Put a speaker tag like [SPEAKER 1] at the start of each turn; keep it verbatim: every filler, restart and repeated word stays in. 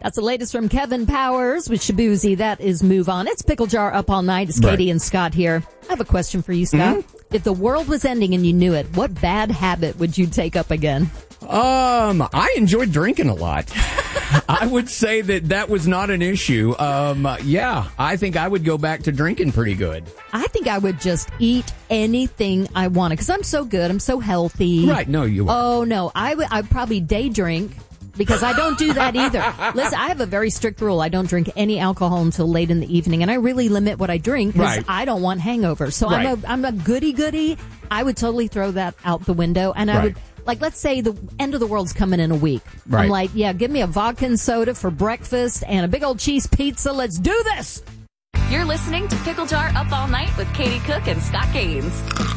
[SPEAKER 1] That's the latest from Kevin Powers with Shabuzi. That is Move On. It's Pickle Jar Up All Night. It's Katie
[SPEAKER 2] right.
[SPEAKER 1] and Scott here. I have a question for you, Scott. Mm-hmm. If the world was ending and you knew it, what bad habit would you take up again?
[SPEAKER 2] Um, I enjoyed drinking a lot. I would say that that was not an issue. Um, yeah, I think I would go back to drinking pretty good.
[SPEAKER 1] I think I would just eat anything I wanted because I'm so good. I'm so healthy.
[SPEAKER 2] Right. No, you are.
[SPEAKER 1] Oh, no. I would I'd probably day drink. Because I don't do that either. Listen, I have a very strict rule. I don't drink any alcohol until late in the evening, and I really limit what I drink because
[SPEAKER 2] right.
[SPEAKER 1] I don't want hangovers. So
[SPEAKER 2] right.
[SPEAKER 1] I'm a I'm a goody goody. I would totally throw that out the window, and I
[SPEAKER 2] right.
[SPEAKER 1] would like let's say the end of the world's coming in a week.
[SPEAKER 2] Right.
[SPEAKER 1] I'm like, yeah, give me a vodka and soda for breakfast and a big old cheese pizza. Let's do this.
[SPEAKER 3] You're listening to Pickle Jar Up All Night with Katie Cook and Scott Gaines.